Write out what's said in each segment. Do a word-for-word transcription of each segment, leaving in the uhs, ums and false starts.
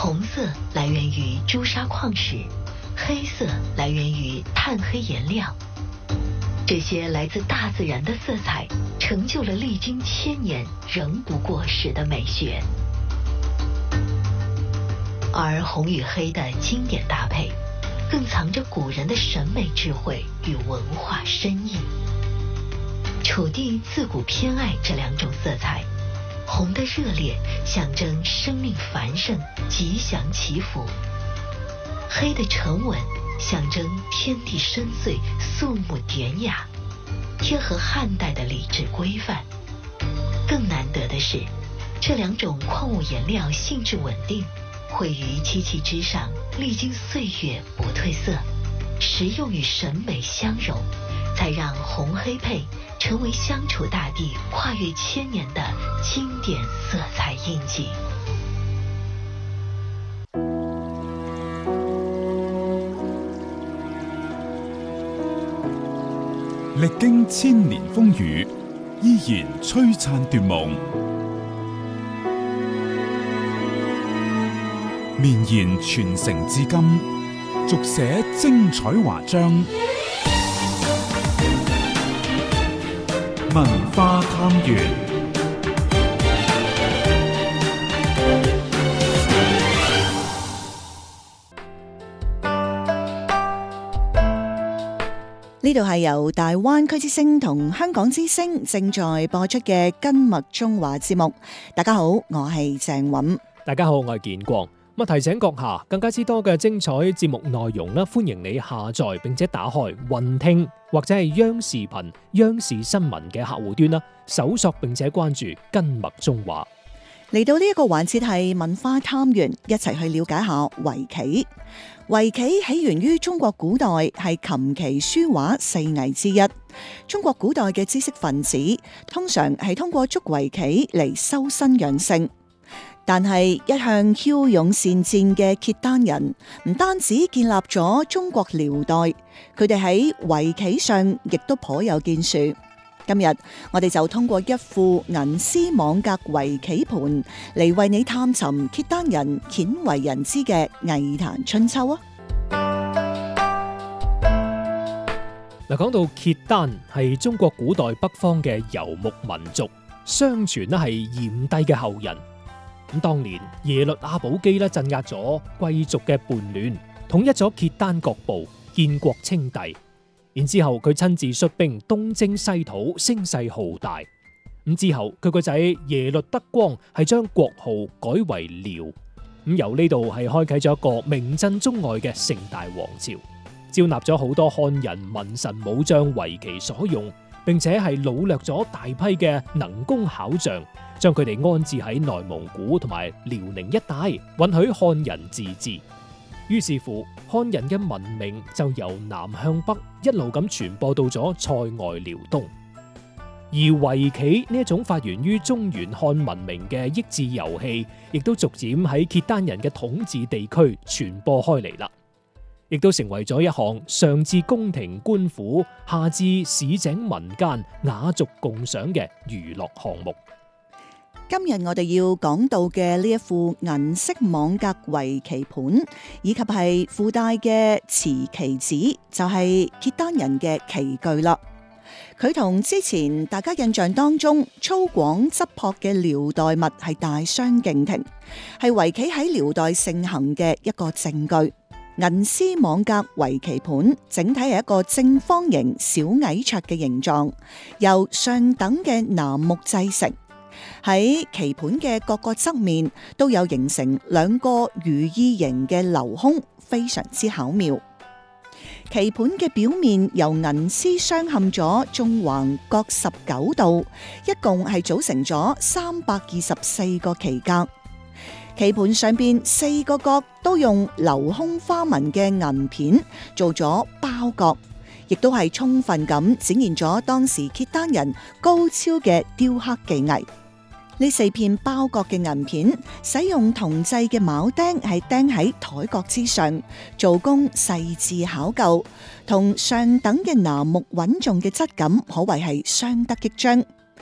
红色来源于朱砂矿石，黑色来源于炭黑颜料。这些来自大自然的色彩，成就了历经千年仍不过时的美学。而红与黑的经典搭配，更藏着古人的审美智慧与文化深意。楚地自古偏爱这两种色彩，红的热烈象征生命繁盛、吉祥祈福；黑的沉稳象征天地深邃、肃穆典雅，贴合汉代的礼制规范。更难得的是，这两种矿物颜料性质稳定，绘于漆器之上，历经岁月不褪色，实用与审美相融，才让红黑配成为相楚大地跨越千年的经典色彩印记。 歷經千年風雨，依然璀璨奪夢，綿延傳承至今，續寫精彩華章。文化探源。 呢度係由大灣區之聲同香港之聲正在播出嘅根脈中華節目。大家好，我係鄭韻。 大家好，我係建國。咁提醒閣下，更加之多嘅精彩節目內容咧，歡迎你下載並且打開雲聽或者係央視頻、央視新聞嘅客戶端啦，搜索並且關注根脈中華。 嚟到呢一個環節係文化探源，一齊去了解下圍棋。圍棋起源於中國古代，係琴棋書畫四藝之一。中國古代嘅知識分子通常係通過捉圍棋嚟修身養性，但係一向驍勇善戰嘅契丹人唔單止建立咗中國遼代，佢哋喺圍棋上亦都頗有建樹。今日我哋就通過一副銀絲網格圍棋盤嚟為你探尋契丹人鮮為人知嘅藝壇春秋啊！ 嗱，講到契丹係中國古代北方嘅游牧民族，相傳咧係炎帝嘅後人。咁當年耶律阿保機咧鎮壓咗貴族嘅叛亂，統一咗契丹各部，建國稱帝。然之後佢親自率兵東征西討，聲勢浩大。咁之後佢個仔耶律德光係將國號改為遼，咁由呢度係開啟咗一個名震中外嘅盛大王朝，招納咗好多漢人文神武將為其所用，並且係擄掠咗大批嘅能工巧匠，將佢哋安置喺內蒙古同埋遼寧一帶，允許漢人自治。於是乎，漢人嘅文明就由南向北一路咁傳播到咗塞外遼東。而圍棋呢一種發源於中原漢文明嘅益智遊戲，亦都逐漸喺契丹人嘅統治地區傳播開嚟啦，亦都成為咗一項上至宮廷官府，下至市井民間雅俗共賞嘅娛樂項目。 今日我哋要講到嘅呢一副銀色網格圍棋盤，以及係附帶嘅瓷棋子，就係契丹人嘅棋具啦。佢同之前大家印象當中粗獷質樸嘅遼代物係大相徑庭，係圍棋喺遼代盛行嘅一個證據。銀絲網格圍棋盤整體係一個正方形小矮桌嘅形狀，由上等嘅楠木製成。喺棋盤嘅各個側面都有形成兩個如意形嘅鏤空，非常之巧妙。棋盤嘅表面由銀絲鑲嵌咗縱橫各十九度，一共係組成咗三百二十四個棋格。棋盤上邊四個角都用鏤空花紋嘅銀片做咗包角，亦都係充分咁展現咗當時契丹人高超嘅雕刻技藝。呢四片包角嘅銀片，使用銅製嘅鉚釘係釘喺台角之上，做工細緻考究，同上等嘅楠木穩重嘅質感可謂係相得益彰。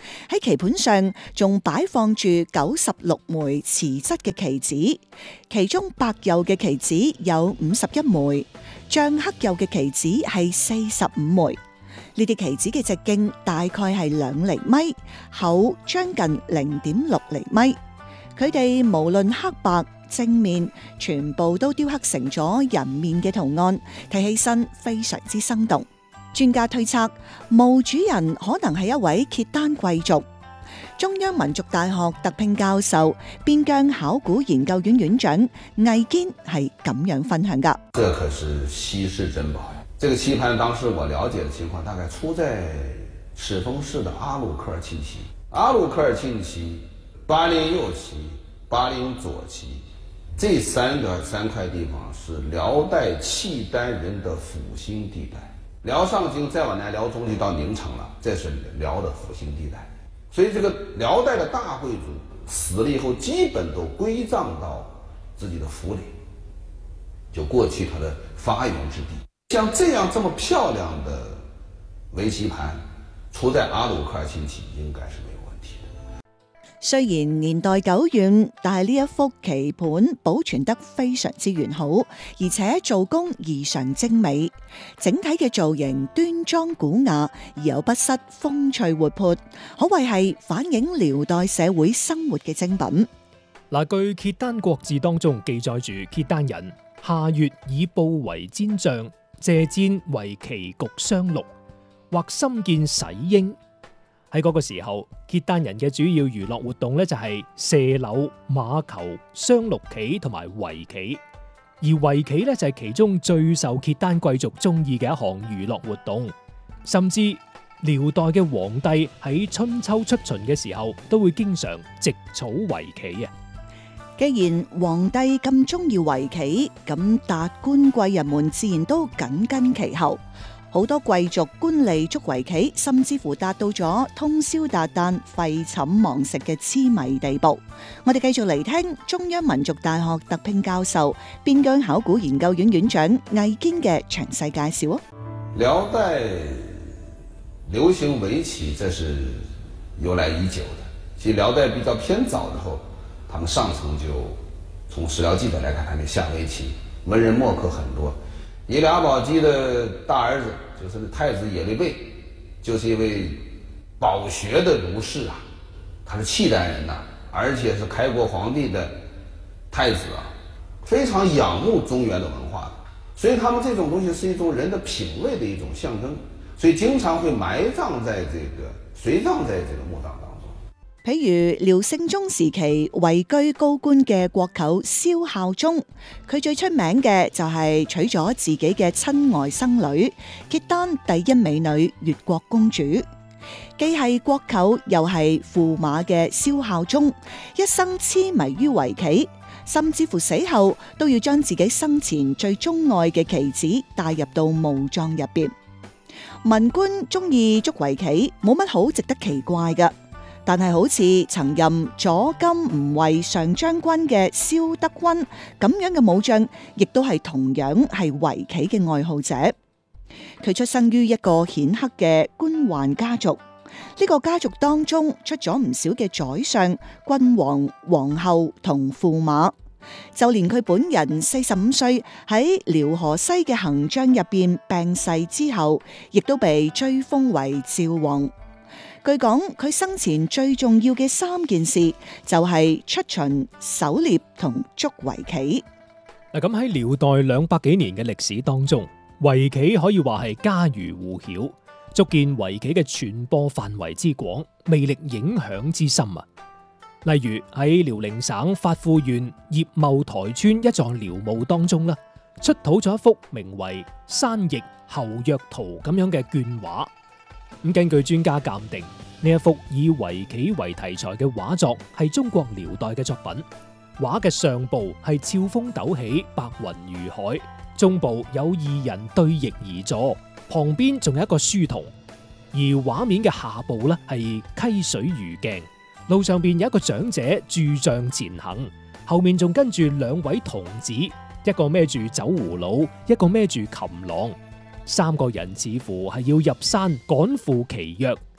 喺棋盤上仲擺放住九十六枚瓷質嘅棋子，其中白釉嘅棋子有五十一枚，象黑釉嘅棋子係四十五枚。呢啲棋子嘅直徑大概係兩厘米，厚將近零點六厘米。佢哋無論黑白正面，全部都雕刻成咗人面嘅圖案，睇起身非常之生動。專家推測，墓主人可能係一位契丹貴族。中央民族大學特聘教授、邊疆考古研究院院長魏堅係咁樣分享噶。 這可是稀世珍寶呀！這個棋盤當時我了解的情況，大概出在赤峰市的阿魯科爾沁旗。阿魯科爾沁旗、巴陵右旗、巴陵左旗，這三個三塊地方是遼代契丹人的復興地帶。遼上京再往南，遼中就到寧城了，這是遼的復興地帶。所以這個遼代的大貴族死了以後，基本都歸葬到自己的府裏，就過去他的發源之地。像這樣這麼漂亮的圍棋盤，出在阿魯科爾沁旗應該是沒有問題的。 雖然年代久遠，但係呢一幅棋盤保存得非常之完好，而且做工異常精美，整體嘅造型端莊古雅，而又不失風趣活潑，可謂係反映遼代社會生活嘅精品。 嗱，據契丹國志當中記載住，契丹人夏月以布為氈帳，借氈為棋局雙綠，或深見洗鷹。喺嗰個時候，契丹人嘅主要娛樂活動咧就係射柳、馬球、雙綠棋同埋圍棋，而圍棋咧就係其中最受契丹貴族中意嘅一項娛樂活動。甚至遼代嘅皇帝喺春秋出巡嘅時候，都會經常植草圍棋啊！ 既然皇帝咁中意圍棋，咁達官貴人們自然都緊跟其後。好多貴族官吏捉圍棋，甚至乎達到咗通宵達旦、廢寢忘食嘅痴迷地步。我哋繼續嚟聽中央民族大學特聘教授、邊疆考古研究院院長魏堅嘅詳細介紹啊！ 遼代流行圍棋，這是由來已久的。其實遼代比較偏早的時候，他們上層就從史料記載來看，他們下圍棋，文人墨客很多。以倆寶雞的大兒子就是太子耶律倍，就是一位飽學的儒士啊，他是契丹人呐、啊，而且是開國皇帝的太子啊，非常仰慕中原的文化的，所以他們這種東西是一種人的品味的一種象徵，所以經常會埋葬在這個隨葬在這個墓葬當中。 譬如遼聖宗時期位居高官嘅國舅蕭孝宗，佢最出名嘅就係娶咗自己嘅親外甥女，契丹第一美女越國公主。既係國舅又係駙馬嘅蕭孝宗，一生痴迷於圍棋，甚至乎死後都要將自己生前最鍾愛嘅棋子帶入到墓葬入邊。文官中意捉圍棋，冇乜好值得奇怪㗎。但係好似曾任左金吾衛上將軍嘅蕭德均咁樣嘅武將，亦都係同樣係圍棋嘅愛好者。佢出生於一個顯赫嘅官宦家族，呢個家族當中出咗唔少嘅宰相、君王、皇后同駙馬，就連佢本人四十五歲喺遼河西嘅行將入邊病逝之後，亦都被追封為趙王。據講，佢生前最重要嘅三件事就係出巡、狩獵同捉圍棋。 嗱，咁喺遼代兩百幾年嘅歷史當中，圍棋可以話係家喻戶曉，足見圍棋嘅傳播範圍之廣，魅力影響之深啊！例如喺遼寧省發富縣葉茂台村一座遼墓當中啦，出土咗一幅名為《山逆後約圖》咁樣嘅絹畫。咁根據專家鑑定，呢一幅以圍棋為題材嘅畫作係中國遼代嘅作品。畫嘅上部係峭峰陡起，白雲如海，中部有二人對弈而坐，旁邊仲有一個書童。而畫面嘅下部呢係溪水如鏡，路上邊有一個長者駐杖前行，後面仲跟住兩位童子，一個孭住酒葫蘆，一個孭住琴郎。三個人似乎係要入山趕赴期約。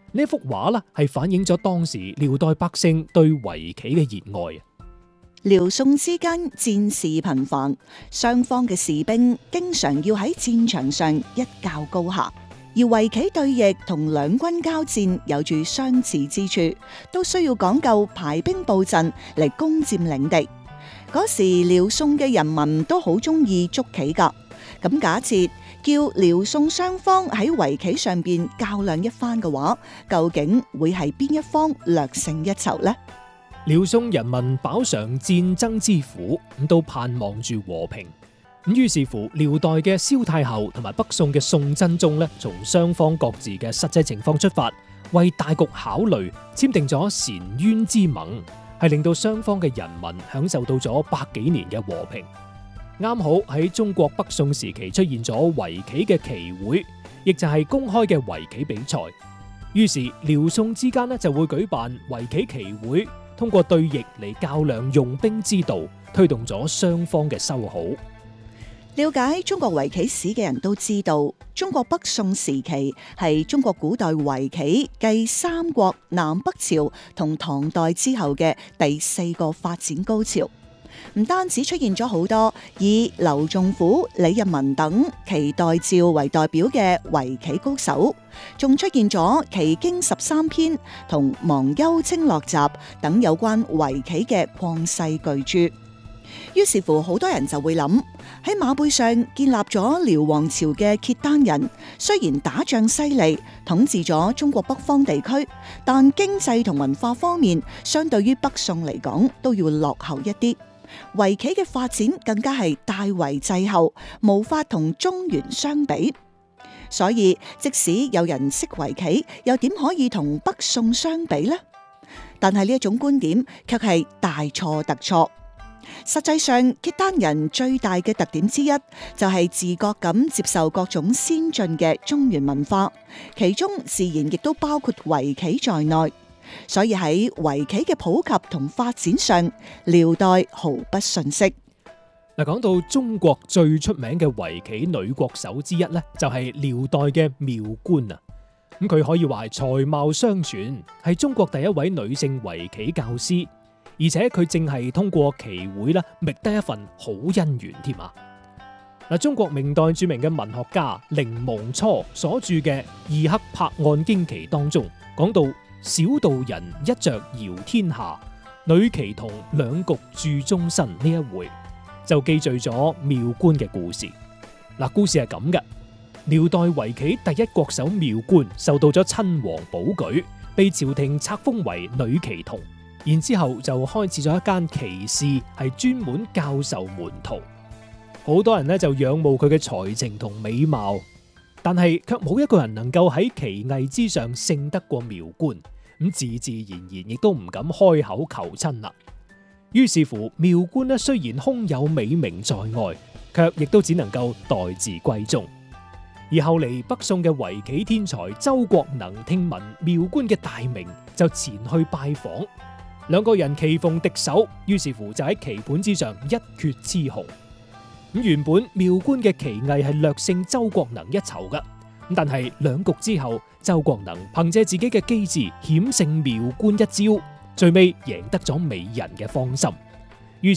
呢幅畫呢係反映咗當時遼代百姓對圍棋嘅熱愛。 遼宋之間戰事頻繁，雙方嘅士兵經常要喺戰場上一較高下，而圍棋對弈同兩軍交戰有住相似之處，都需要講究排兵布陣嚟攻佔領地。嗰時遼宋嘅人民都好中意捉棋噶，咁假設叫遼宋雙方喺圍棋上邊較量一番嘅話，究竟會係邊一方略勝一籌呢？ 遼宋人民飽嘗戰爭之苦，咁都盼望住和平。咁於是乎，遼代嘅蕭太后同埋北宋嘅宋真宗呢，從雙方各自嘅實際情況出發，為大局考慮，簽訂咗澶淵之盟，係令到雙方嘅人民享受到咗百幾年嘅和平。啱好喺中國北宋時期出現咗圍棋嘅棋會，亦就係公開嘅圍棋比賽。於是遼宋之間呢就會舉辦圍棋棋會，通過對弈嚟較量用兵之道，推動咗雙方嘅修好。 了解中國圍棋史嘅人都知道，中國北宋時期係中國古代圍棋繼三國、南北朝同唐代之後嘅第四個發展高潮。唔單止出現咗好多以劉仲甫、李日文等棋代趙為代表嘅圍棋高手，仲出現咗《棋經十三篇》同《忘憂清樂集》等有關圍棋嘅曠世巨著。於是乎，好多人就會諗，喺馬背上建立咗遼王朝嘅契丹人，雖然打仗犀利，統治咗中國北方地區，但經濟同文化方面，相對於北宋嚟講，都要落後一啲。圍棋嘅發展更加係大為滯後，無法同中原相比。所以，即使有人識圍棋，又點可以同北宋相比呢？但係呢一種觀點，卻係大錯特錯。實際上，契丹人最大嘅特點之一就係自覺咁接受各種先進嘅中原文化，其中自然亦都包括圍棋在內。所以喺圍棋嘅普及同發展上，遼代毫不遜色。 嗱，講到中國最出名嘅圍棋女國手之一呢，就係遼代嘅妙觀啊。咁佢可以話係才貌雙全，係中國第一位女性圍棋教師。而且佢正係通過棋會啦，覓得一份好姻緣添啊！嗱，中國明代著名嘅文學家凌蒙初所著嘅《二刻拍案驚奇》當中，講到小道人一着搖天下，女棋童兩局著終身呢一回，就記敘咗妙觀嘅故事。嗱，故事係咁嘅：遼代圍棋第一國手妙觀受到咗親王保舉，被朝廷冊封為女棋童。然之後就開始咗一間棋室，係專門教授門徒。好多人呢就仰慕佢嘅才情同美貌，但係卻冇一個人能夠喺棋藝之上勝得過妙觀。咁自自然然亦都唔敢開口求親啦。於是乎，妙觀呢雖然空有美名在外，卻亦都只能夠待字閨中。而後嚟北宋嘅圍棋天才周國能聽聞妙觀嘅大名，就前去拜訪。兩個人棋逢敵手，於是乎就喺棋盤之上一決雌雄。咁原本妙觀嘅棋藝係略勝周國能一籌噶，咁但係兩局之後，周國能憑借自己嘅機智險勝妙觀一招，最尾贏得咗美人嘅芳心。